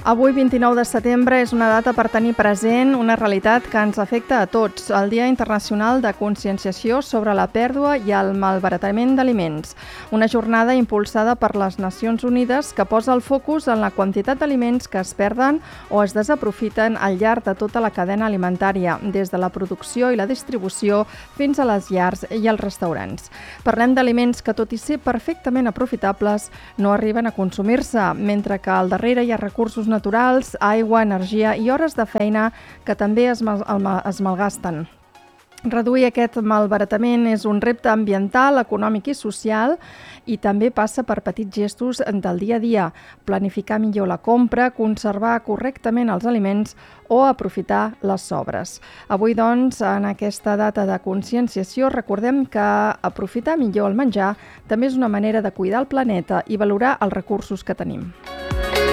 Avui, 29 de setembre, és una data per tenir present una realitat que ens afecta a tots, el Dia Internacional de Conscienciació sobre la pèrdua i el malbaratament d'aliments. Una jornada impulsada per les Nacions Unides que posa el focus en la quantitat d'aliments que es perden o es desaprofiten al llarg de tota la cadena alimentària, des de la producció i la distribució fins a les llars i als restaurants. Parlem d'aliments que, tot i ser perfectament aprofitables, no arriben a consumir-se, mentre que al darrere hi ha recursos naturals, aigua, energia i hores de feina que també es malgasten. Reduir aquest malbaratament és un repte ambiental, econòmic i social i també passa per petits gestos del dia a dia, planificar millor la compra, conservar correctament els aliments o aprofitar les sobres. Avui, doncs, en aquesta data de conscienciació, recordem que aprofitar millor el menjar també és una manera de cuidar el planeta i valorar els recursos que tenim.